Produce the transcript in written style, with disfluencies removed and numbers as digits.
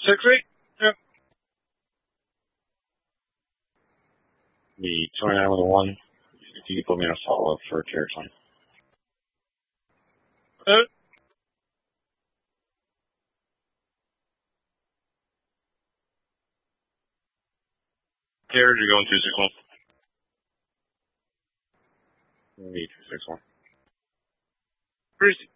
6-8? Yep. The 29 with a 1. You can put me on a follow-up for territory. Carriage, you're going 261. Maybe 261. Pretty